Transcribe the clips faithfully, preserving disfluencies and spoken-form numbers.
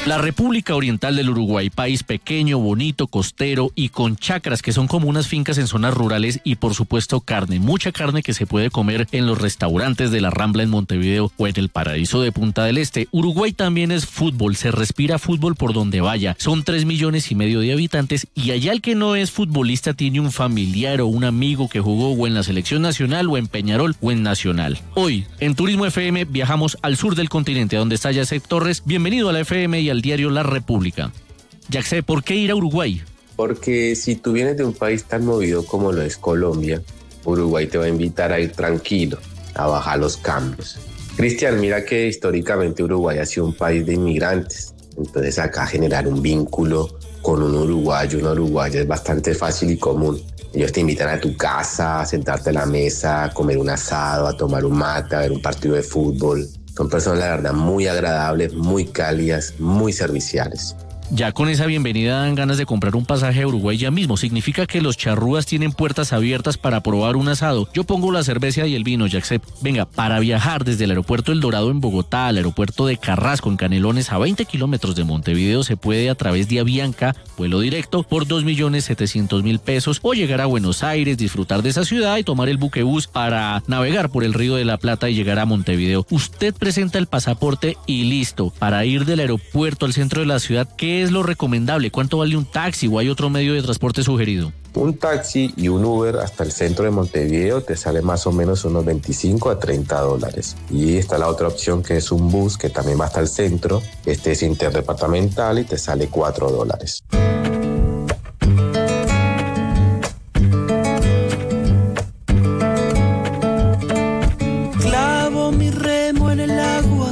La República Oriental del Uruguay, país pequeño, bonito, costero y con chacras que son como unas fincas en zonas rurales y por supuesto carne, mucha carne que se puede comer en los restaurantes de la Rambla en Montevideo o en el paraíso de Punta del Este. Uruguay también es fútbol, se respira fútbol por donde vaya. Son tres millones y medio de habitantes y allá el que no es futbolista tiene un familiar o un amigo que jugó o en la selección nacional o en Peñarol o en Nacional. Hoy, en Turismo F M, viajamos al sur del continente, donde está Yacet Torres. Bienvenido a la F M y al diario La República. Yacet, ¿por qué ir a Uruguay? Porque si tú vienes de un país tan movido como lo es Colombia, Uruguay te va a invitar a ir tranquilo, a bajar los cambios. Cristian, mira que históricamente Uruguay ha sido un país de inmigrantes, entonces acá generar un vínculo con un uruguayo, una uruguaya es bastante fácil y común. Ellos te invitan a tu casa, a sentarte a la mesa, a comer un asado, a tomar un mate, a ver un partido de fútbol. Son personas, la verdad, muy agradables, muy cálidas, muy serviciales. Ya con esa bienvenida dan ganas de comprar un pasaje a Uruguay ya mismo. Significa que los charrúas tienen puertas abiertas para probar un asado. Yo pongo la cerveza y el vino, Yacet. Venga, para viajar desde el aeropuerto El Dorado en Bogotá al aeropuerto de Carrasco en Canelones a veinte kilómetros de Montevideo se puede a través de Avianca, vuelo directo, por dos millones setecientos mil pesos o llegar a Buenos Aires, disfrutar de esa ciudad y tomar el buquebús para navegar por el Río de la Plata y llegar a Montevideo. Usted presenta el pasaporte y listo. Para ir del aeropuerto al centro de la ciudad, ¿qué es lo recomendable? ¿Cuánto vale un taxi o hay otro medio de transporte sugerido? Un taxi y un Uber hasta el centro de Montevideo te sale más o menos unos veinticinco a treinta dólares. Y está la otra opción que es un bus que también va hasta el centro. Este es interdepartamental y te sale cuatro dólares. Clavo mi remo en el agua.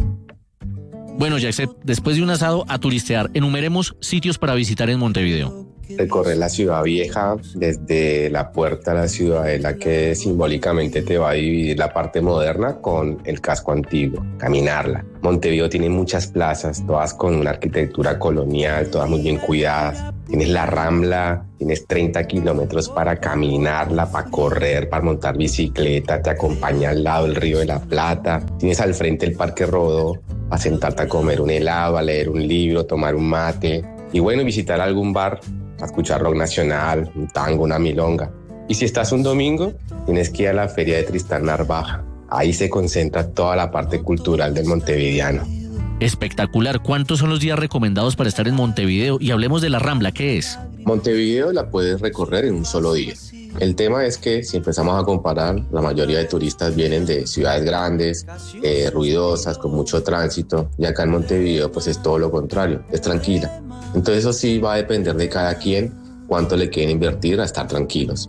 Bueno, Yacet, después de un asado, a turistear. Enumeremos sitios para visitar en Montevideo. Recorrer la ciudad vieja desde la puerta a la ciudadela, que simbólicamente te va a dividir la parte moderna con el casco antiguo, caminarla. Montevideo tiene muchas plazas, todas con una arquitectura colonial, todas muy bien cuidadas. Tienes la Rambla, tienes treinta kilómetros para caminarla, para correr, para montar bicicleta, te acompaña al lado el Río de la Plata. Tienes al frente el Parque Rodó, a sentarte a comer un helado, a leer un libro, tomar un mate y bueno, visitar algún bar, a escuchar rock nacional, un tango, una milonga. Y si estás un domingo, tienes que ir a la Feria de Tristán Narvaja. Ahí se concentra toda la parte cultural del montevideano. Espectacular. ¿Cuántos son los días recomendados para estar en Montevideo? Y hablemos de la Rambla, ¿qué es? Montevideo la puedes recorrer en un solo día. El tema es que si empezamos a comparar, la mayoría de turistas vienen de ciudades grandes, eh, ruidosas, con mucho tránsito, y acá en Montevideo pues es todo lo contrario, es tranquila. Entonces eso sí va a depender de cada quien cuánto le quieren invertir a estar tranquilos.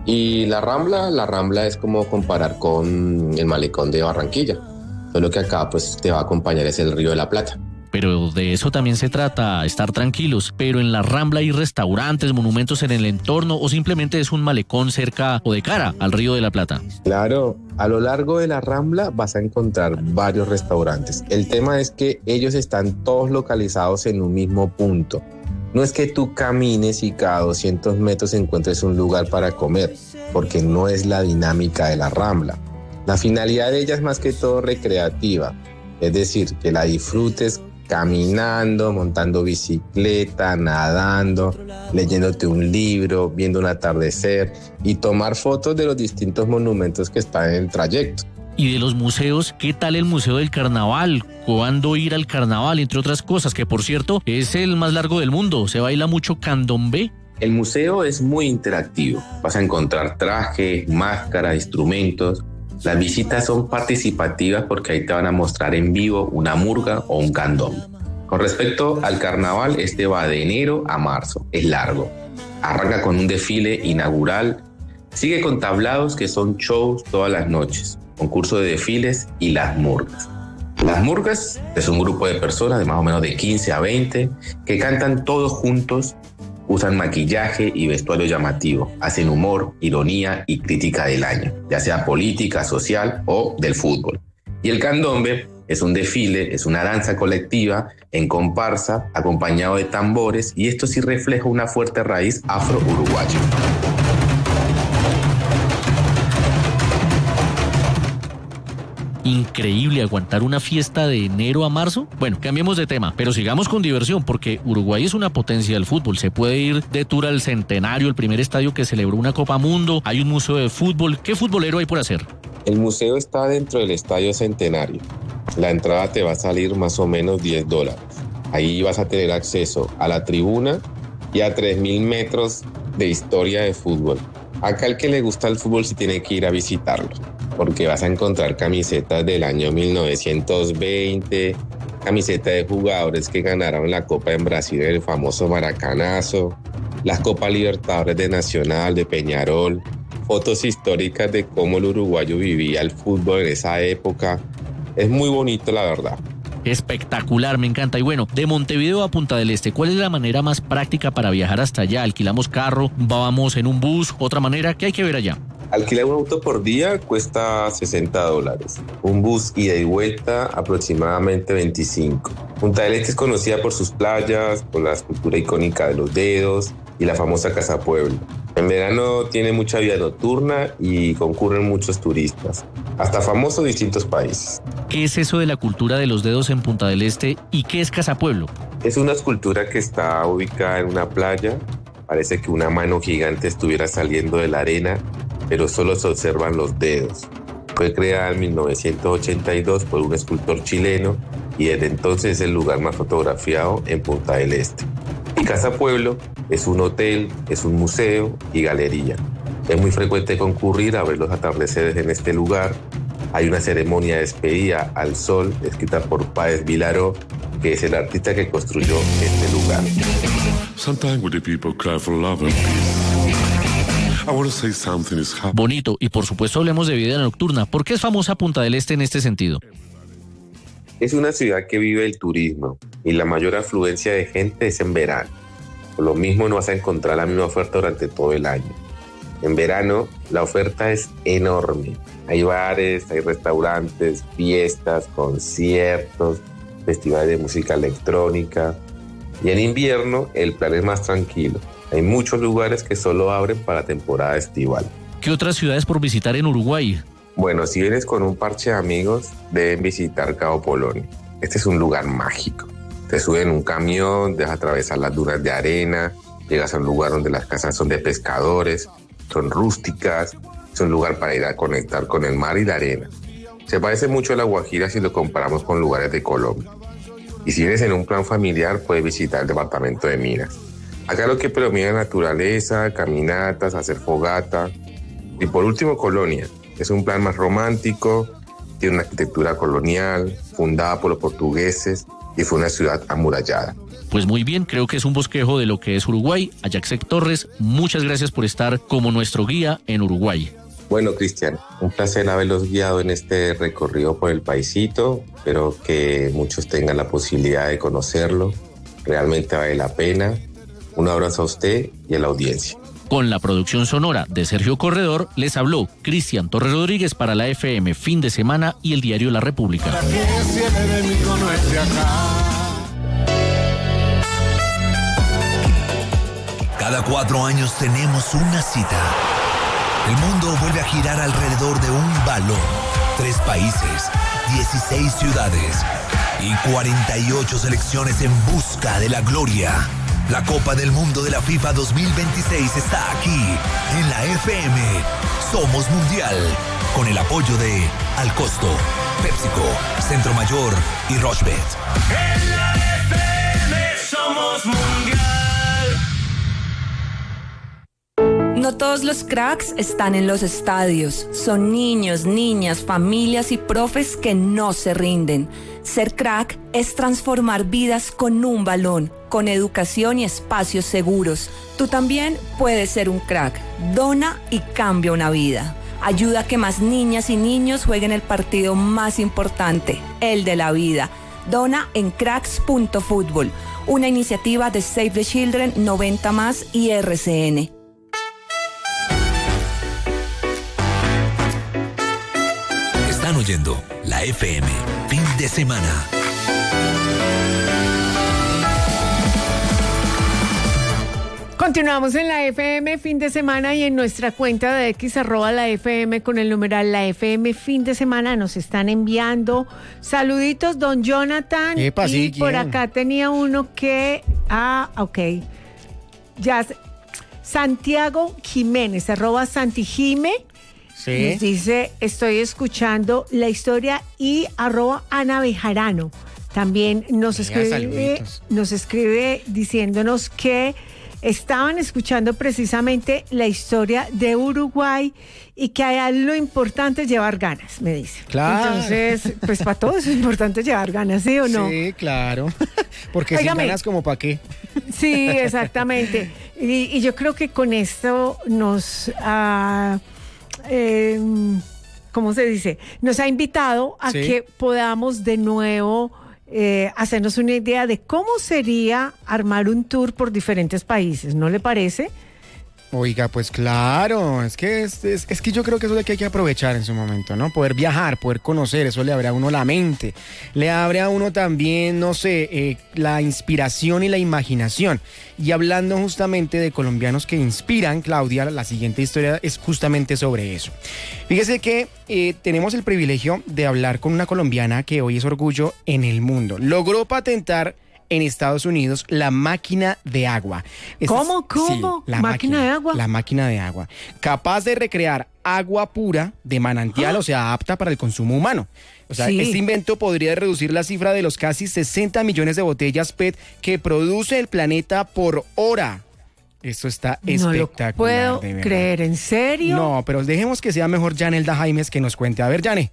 Y la Rambla, la Rambla es como comparar con el malecón de Barranquilla, solo que acá pues te va a acompañar es el Río de la Plata. Pero de eso también se trata, estar tranquilos. Pero en la Rambla hay restaurantes, monumentos en el entorno o simplemente es un malecón cerca o de cara al Río de la Plata. Claro, a lo largo de la Rambla vas a encontrar varios restaurantes. El tema es que ellos están todos localizados en un mismo punto. No es que tú camines y cada doscientos metros encuentres un lugar para comer, porque no es la dinámica de la Rambla. La finalidad de ella es más que todo recreativa, es decir, que la disfrutes caminando, montando bicicleta, nadando, leyéndote un libro, viendo un atardecer y tomar fotos de los distintos monumentos que están en el trayecto. Y de los museos, ¿qué tal el Museo del Carnaval? ¿Cuándo ir al carnaval? Entre otras cosas, que por cierto es el más largo del mundo. ¿Se baila mucho candombe? El museo es muy interactivo. Vas a encontrar trajes, máscaras, instrumentos. Las visitas son participativas porque ahí te van a mostrar en vivo una murga o un candombe. Con respecto al carnaval, este va de enero a marzo, es largo. Arranca con un desfile inaugural, sigue con tablados que son shows todas las noches, concurso de desfiles y las murgas. Las murgas es un grupo de personas de más o menos de quince a veinte que cantan todos juntos, usan maquillaje y vestuario llamativo, hacen humor, ironía y crítica del año, ya sea política, social o del fútbol. Y el candombe es un desfile, es una danza colectiva en comparsa, acompañado de tambores, y esto sí refleja una fuerte raíz afro-uruguaya. Increíble aguantar una fiesta de enero a marzo. Bueno, cambiemos de tema, pero sigamos con diversión, porque Uruguay es una potencia del fútbol. Se puede ir de tour al Centenario, el primer estadio que celebró una Copa Mundo. Hay un museo de fútbol. ¿Qué futbolero hay por hacer? El museo está dentro del Estadio Centenario. La entrada te va a salir más o menos diez dólares. Ahí vas a tener acceso a la tribuna y a tres mil metros de historia de fútbol. Acá el que le gusta el fútbol sí tiene que ir a visitarlo, porque vas a encontrar camisetas del año mil novecientos veinte, camisetas de jugadores que ganaron la Copa en Brasil, el famoso Maracanazo, las Copas Libertadores de Nacional, de Peñarol, fotos históricas de cómo el uruguayo vivía el fútbol en esa época. Es muy bonito, la verdad. Espectacular, me encanta. Y bueno, de Montevideo a Punta del Este, ¿cuál es la manera más práctica para viajar hasta allá? ¿Alquilamos carro? ¿Vamos en un bus? ¿Otra manera? ¿Qué hay que ver allá? Alquilar un auto por día cuesta sesenta dólares. Un bus ida y vuelta aproximadamente veinticinco. Punta del Este es conocida por sus playas, por la escultura icónica de los dedos y la famosa Casa Pueblo. En verano tiene mucha vida nocturna y concurren muchos turistas, hasta famosos de distintos países. ¿Qué es eso de la cultura de los dedos en Punta del Este y qué es Casa Pueblo? Es una escultura que está ubicada en una playa. Parece que una mano gigante estuviera saliendo de la arena, pero solo se observan los dedos. Fue creada en mil novecientos ochenta y dos por un escultor chileno y desde entonces es el lugar más fotografiado en Punta del Este. Y Casa Pueblo es un hotel, es un museo y galería. Es muy frecuente concurrir a ver los atardeceres en este lugar. Hay una ceremonia de despedida al sol escrita por Páez Vilaró, que es el artista que construyó este lugar. Bonito, y por supuesto hablemos de vida nocturna. ¿Por qué es famosa Punta del Este en este sentido? Es una ciudad que vive el turismo y la mayor afluencia de gente es en verano. Por lo mismo no vas a encontrar la misma oferta durante todo el año. En verano la oferta es enorme. Hay bares, hay restaurantes, fiestas, conciertos, festivales de música electrónica. Y en invierno el plan es más tranquilo. Hay muchos lugares que solo abren para temporada estival. ¿Qué otras ciudades por visitar en Uruguay? Bueno, si vienes con un parche de amigos, deben visitar Cabo Polonio. Este es un lugar mágico. Te suben en un camión, dejas atravesar las dunas de arena, llegas a un lugar donde las casas son de pescadores, son rústicas, es un lugar para ir a conectar con el mar y la arena. Se parece mucho a La Guajira si lo comparamos con lugares de Colombia. Y si vienes en un plan familiar, puedes visitar el departamento de Minas. Acá lo que predomina es naturaleza, caminatas, hacer fogata. Y por último, Colonia. Es un plan más romántico, tiene una arquitectura colonial, fundada por los portugueses y fue una ciudad amurallada. Pues muy bien, creo que es un bosquejo de lo que es Uruguay. A Jacksep Torres, muchas gracias por estar como nuestro guía en Uruguay. Bueno, Cristian, un placer haberlos guiado en este recorrido por el paisito. Espero que muchos tengan la posibilidad de conocerlo. Realmente vale la pena. Un abrazo a usted y a la audiencia. Con la producción sonora de Sergio Corredor, les habló Cristian Torres Rodríguez para la F M Fin de Semana y el diario La República. Cada cuatro años tenemos una cita. El mundo vuelve a girar alrededor de un balón. Tres países, dieciséis ciudades y cuarenta y ocho selecciones en busca de la gloria. La Copa del Mundo de la FIFA dos mil veintiséis está aquí, en la F M. Somos Mundial, con el apoyo de Alcosto, PepsiCo, Centro Mayor y Rochebet. En la F M somos Mundial. No todos los cracks están en los estadios. Son niños, niñas, familias y profes que no se rinden. Ser crack es transformar vidas con un balón, con educación y espacios seguros. Tú también puedes ser un crack. Dona y cambia una vida. Ayuda a que más niñas y niños jueguen el partido más importante, el de la vida. Dona en cracks punto fútbol, una iniciativa de Save the Children, noventa más y R C N. Están oyendo la F M, fin de semana. Continuamos. Continuamos en la F M fin de semana y en nuestra cuenta de X arroba la F M con el numeral la F M fin de semana nos están enviando saluditos, don Jonathan. Epa, y sí, por ¿quién? acá tenía uno que, ah, ok, ya, Santiago Jiménez, arroba Santi Jime, Sí. nos dice, estoy escuchando la historia y arroba Ana Bejarano. También nos Venga, escribe, saluditos. nos escribe diciéndonos que estaban escuchando precisamente la historia de Uruguay y que allá lo importante es llevar ganas, me dice. Claro. Entonces, pues para todos es importante llevar ganas, ¿sí o no? Sí, claro. Porque Óigame. sin ganas como para qué. Sí, exactamente. Y, y yo creo que con esto nos ha, eh, ¿cómo se dice? Nos ha invitado a Sí. que podamos de nuevo eh, hacernos una idea de cómo sería armar un tour por diferentes países, ¿no le parece? Oiga, pues claro, es que es, es, es que yo creo que eso es lo que hay que aprovechar en su momento, ¿no? Poder viajar, poder conocer, eso le abre a uno la mente, le abre a uno también, no sé, eh, la inspiración y la imaginación. Y hablando justamente de colombianos que inspiran, Claudia, la siguiente historia es justamente sobre eso. Fíjese que eh, tenemos el privilegio de hablar con una colombiana que hoy es orgullo en el mundo. Logró patentar en Estados Unidos la máquina de agua. Esta ¿Cómo? es- ¿Cómo? la ¿Máquina de agua? La máquina de agua. Capaz de recrear agua pura de manantial, ¿Ah? o sea, apta para el consumo humano. O sea, Sí. este invento podría reducir la cifra de los casi sesenta millones de botellas P E T que produce el planeta por hora. Esto está No lo espectacular. puedo de verdad. creer, ¿en serio? No, pero dejemos que sea mejor Yanelda Jaimes que nos cuente. A ver, Yane.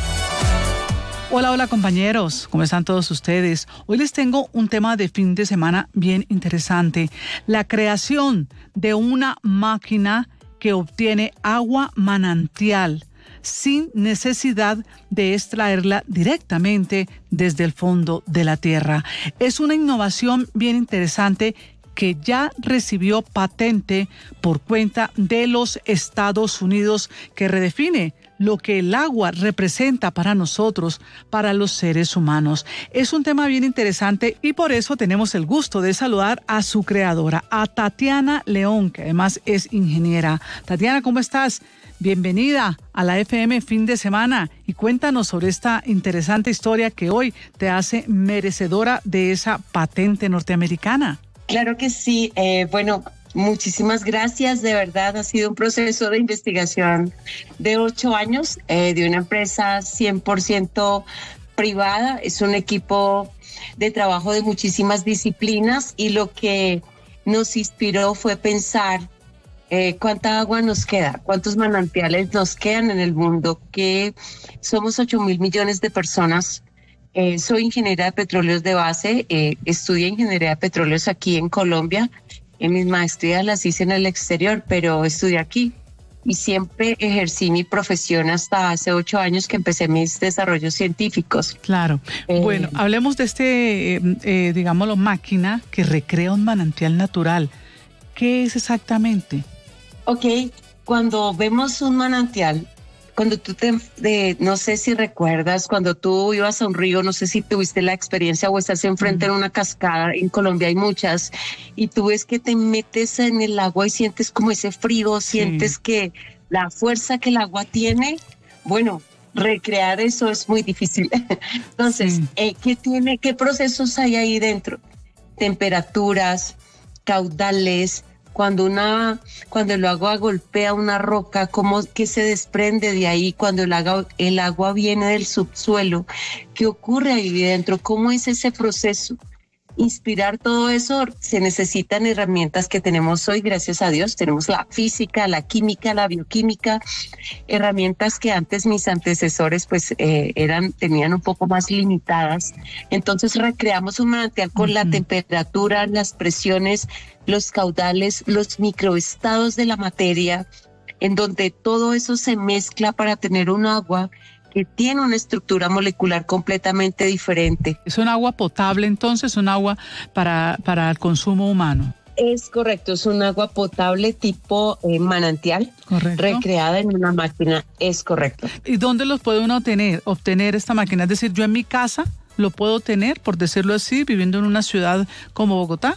Hola, hola compañeros, ¿cómo están todos ustedes? Hoy les tengo un tema de fin de semana bien interesante, la creación de una máquina que obtiene agua manantial sin necesidad de extraerla directamente desde el fondo de la tierra. Es una innovación bien interesante que ya recibió patente por cuenta de los Estados Unidos, que redefine lo que el agua representa para nosotros, para los seres humanos. Es un tema bien interesante y por eso tenemos el gusto de saludar a su creadora, a Tatiana León, que además es ingeniera. Tatiana, ¿cómo estás? Bienvenida a la F M fin de semana y cuéntanos sobre esta interesante historia que hoy te hace merecedora de esa patente norteamericana. Claro que sí. Eh, bueno, muchísimas gracias. De verdad, ha sido un proceso de investigación de ocho años eh, de una empresa cien por ciento privada. Es un equipo de trabajo de muchísimas disciplinas y lo que nos inspiró fue pensar eh, cuánta agua nos queda, cuántos manantiales nos quedan en el mundo, que somos ocho mil millones de personas. Eh, soy ingeniera de petróleos de base, eh, estudié ingeniería de petróleos aquí en Colombia. En mis maestrías las hice en el exterior, pero estudié aquí y siempre ejercí mi profesión hasta hace ocho años que empecé mis desarrollos científicos. Claro. Eh, Bueno, hablemos de este, eh, eh, digámoslo, máquina que recrea un manantial natural. ¿Qué es exactamente? Ok, cuando vemos un manantial, cuando tú te, de, no sé si recuerdas, cuando tú ibas a un río, no sé si tuviste la experiencia o estás enfrente de una cascada, en Colombia hay muchas, y tú ves que te metes en el agua y sientes como ese frío, Sí. sientes que la fuerza que el agua tiene, bueno, recrear eso es muy difícil. Entonces, Sí. eh, ¿qué tiene, qué procesos hay ahí dentro? Temperaturas, caudales, cuando una cuando el agua golpea una roca, cómo que se desprende de ahí, cuando el agua, el agua viene del subsuelo, ¿qué ocurre ahí dentro? ¿Cómo es ese proceso? Inspirar todo eso, se necesitan herramientas que tenemos hoy, gracias a Dios. Tenemos la física, la química, la bioquímica, herramientas que antes mis antecesores pues eh, eran, tenían un poco más limitadas. Entonces recreamos un manantial con uh-huh. la temperatura, las presiones, los caudales, los microestados de la materia, en donde todo eso se mezcla para tener un agua que tiene una estructura molecular completamente diferente. ¿Es un agua potable entonces, un agua para, para el consumo humano? Es correcto, es un agua potable tipo eh, manantial, correcto, recreada en una máquina, es correcto. ¿Y dónde los puede uno obtener, obtener esta máquina? Es decir, yo en mi casa lo puedo tener, por decirlo así, viviendo en una ciudad como Bogotá.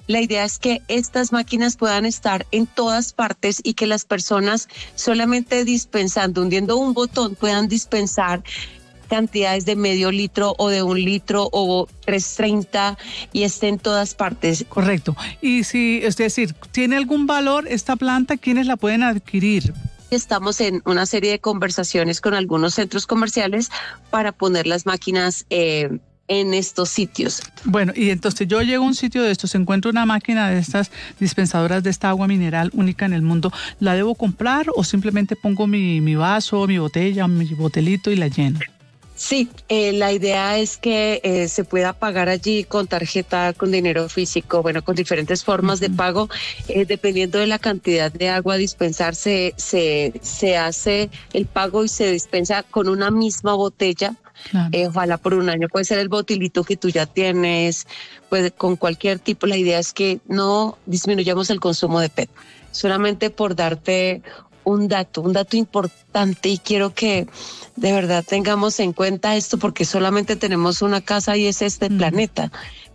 La idea es que estas máquinas puedan estar en todas partes y que las personas solamente dispensando, hundiendo un botón, puedan dispensar cantidades de medio litro o de un litro o trescientos treinta y esté en todas partes. Correcto. Y si, es decir, ¿tiene algún valor esta planta? ¿Quiénes la pueden adquirir? Estamos en una serie de conversaciones con algunos centros comerciales para poner las máquinas eh, en estos sitios. Bueno, y entonces yo llego a un sitio de estos, encuentro una máquina de estas dispensadoras de esta agua mineral única en el mundo. ¿La debo comprar o simplemente pongo mi, mi vaso, mi botella, mi botelito y la lleno? Sí, eh, la idea es que eh, se pueda pagar allí con tarjeta, con dinero físico, bueno, con diferentes formas uh-huh. de pago. Eh, dependiendo de la cantidad de agua a dispensar, se, se, se hace el pago y se dispensa con una misma botella. Claro. Eh, ojalá por un año, puede ser el botilito que tú ya tienes, pues con cualquier tipo. La idea es que no disminuyamos el consumo de P E T, solamente por darte un dato, un dato importante, y quiero que de verdad tengamos en cuenta esto porque solamente tenemos una casa y es este mm. planeta.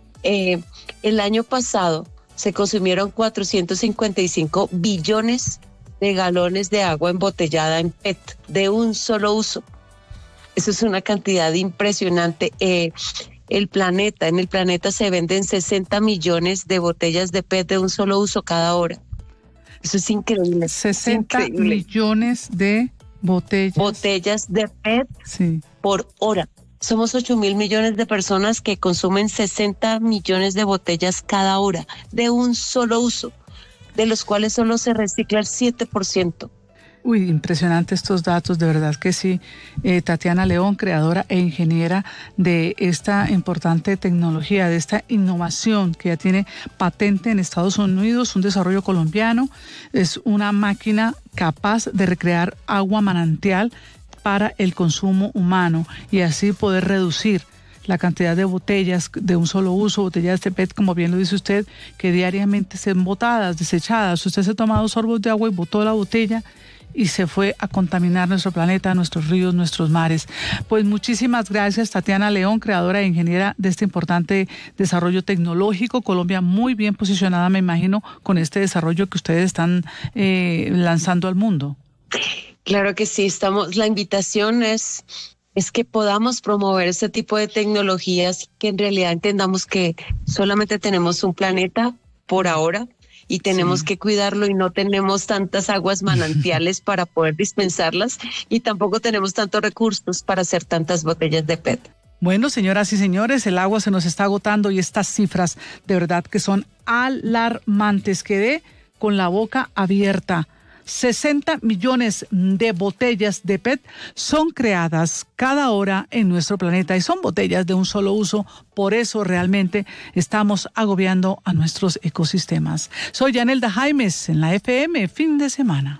Eh, el año pasado se consumieron cuatrocientos cincuenta y cinco billones de galones de agua embotellada en P E T de un solo uso. Eso es una cantidad impresionante. Eh, el planeta, en el planeta se venden sesenta millones de botellas de P E T de un solo uso cada hora. Eso es increíble. sesenta increíble. millones de botellas. Botellas de P E T sí. por hora. Somos ocho mil millones de personas que consumen sesenta millones de botellas cada hora de un solo uso, de los cuales solo se recicla el siete por ciento. Uy, impresionante estos datos, de verdad que sí. Eh, Tatiana León, creadora e ingeniera de esta importante tecnología, de esta innovación que ya tiene patente en Estados Unidos, un desarrollo colombiano. Es una máquina capaz de recrear agua manantial para el consumo humano y así poder reducir la cantidad de botellas de un solo uso, botellas de P E T, como bien lo dice usted, que diariamente son botadas, desechadas. Usted se toma dos sorbos de agua y botó la botella y se fue a contaminar nuestro planeta, nuestros ríos, nuestros mares. Pues muchísimas gracias, Tatiana León, creadora e ingeniera de este importante desarrollo tecnológico. Colombia muy bien posicionada, me imagino, con este desarrollo que ustedes están eh, lanzando al mundo. Claro que sí, estamos. La invitación es, es que podamos promover este tipo de tecnologías, que en realidad entendamos que solamente tenemos un planeta por ahora, y tenemos sí. que cuidarlo, y no tenemos tantas aguas manantiales para poder dispensarlas, y tampoco tenemos tantos recursos para hacer tantas botellas de P E T. Bueno, señoras y señores, el agua se nos está agotando y estas cifras de verdad que son alarmantes. Quedé con la boca abierta. sesenta millones de botellas de P E T son creadas cada hora en nuestro planeta y son botellas de un solo uso. Por eso realmente estamos agobiando a nuestros ecosistemas. Soy Yanelda Jaimes en la F M Fin de Semana.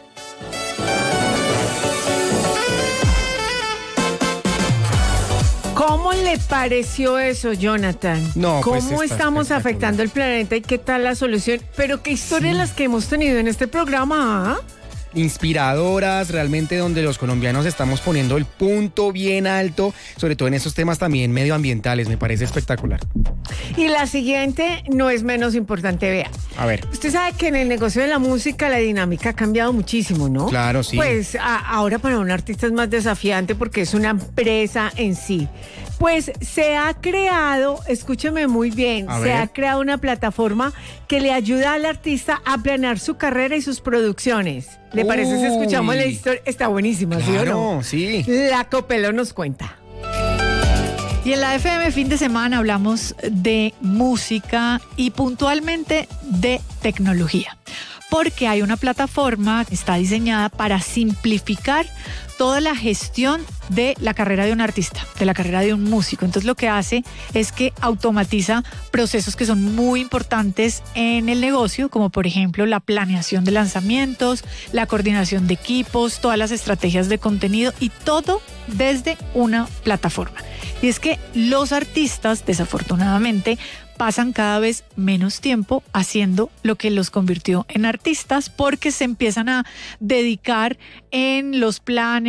¿Cómo le pareció eso, Jonathan? No, ¿Cómo pues estamos afectando el planeta y qué tal la solución? Pero qué historias sí. las que hemos tenido en este programa, ¿ah? Inspiradoras, realmente, donde los colombianos estamos poniendo el punto bien alto, sobre todo en esos temas también medioambientales. Me parece espectacular. Y la siguiente no es menos importante, vea. A ver. Usted sabe que en el negocio de la música la dinámica ha cambiado muchísimo, ¿no? Claro, sí. Pues a, ahora para un artista es más desafiante porque es una empresa en sí. Pues se ha creado, escúcheme muy bien, A se ver. ha creado una plataforma que le ayuda al artista a planear su carrera y sus producciones. ¿Le parece si escuchamos la historia? Está buenísima, Claro, ¿sí o no? sí. La Copelo nos cuenta. Y en la F M Fin de Semana hablamos de música y puntualmente de tecnología, porque hay una plataforma que está diseñada para simplificar toda la gestión de la carrera de un artista, de la carrera de un músico. Entonces lo que hace es que automatiza procesos que son muy importantes en el negocio, como por ejemplo la planeación de lanzamientos, la coordinación de equipos, todas las estrategias de contenido y todo desde una plataforma. Y es que los artistas, desafortunadamente, pasan cada vez menos tiempo haciendo lo que los convirtió en artistas porque se empiezan a dedicar en los planes,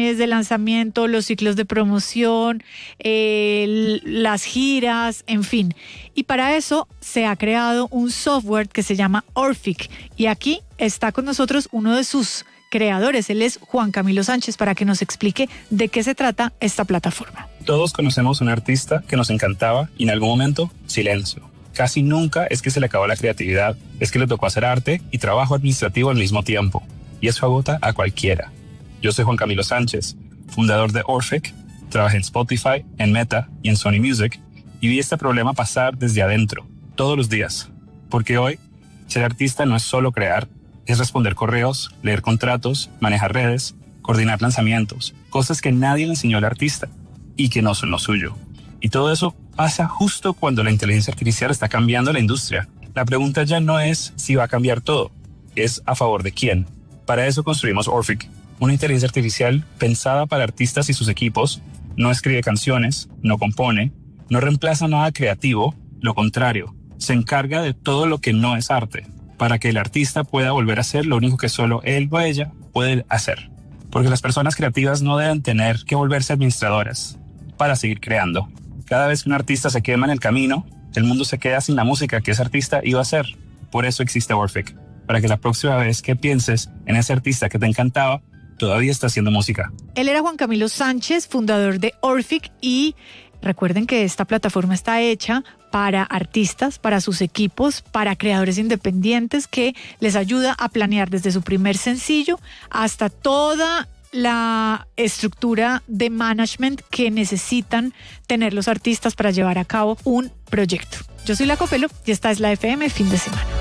planes de lanzamiento, los ciclos de promoción, eh, las giras, en fin. Y para eso se ha creado un software que se llama Orphic. Y aquí está con nosotros uno de sus creadores. Él es Juan Camilo Sánchez, para que nos explique de qué se trata esta plataforma. Todos conocemos un artista que nos encantaba y en algún momento, silencio. Casi nunca es que se le acabó la creatividad, es que le tocó hacer arte y trabajo administrativo al mismo tiempo. Y eso agota a cualquiera. Yo soy Juan Camilo Sánchez, fundador de Orphic, trabajé en Spotify, en Meta y en Sony Music y vi este problema pasar desde adentro, todos los días. Porque hoy, ser artista no es solo crear, es responder correos, leer contratos, manejar redes, coordinar lanzamientos, cosas que nadie le enseñó al artista y que no son lo suyo. Y todo eso pasa justo cuando la inteligencia artificial está cambiando la industria. La pregunta ya no es si va a cambiar todo, es a favor de quién. Para eso construimos Orphic, una inteligencia artificial pensada para artistas y sus equipos. No escribe canciones, no compone, no reemplaza nada creativo, lo contrario, se encarga de todo lo que no es arte, para que el artista pueda volver a hacer lo único que solo él o ella puede hacer. Porque las personas creativas no deben tener que volverse administradoras para seguir creando. Cada vez que un artista se quema en el camino, el mundo se queda sin la música que ese artista iba a hacer. Por eso existe Orphic, para que la próxima vez que pienses en ese artista que te encantaba, todavía está haciendo música. Él era Juan Camilo Sánchez, fundador de Orphic, y recuerden que esta plataforma está hecha para artistas, para sus equipos, para creadores independientes, que les ayuda a planear desde su primer sencillo hasta toda la estructura de management que necesitan tener los artistas para llevar a cabo un proyecto. Yo soy La Copelo y esta es la F M Fin de Semana.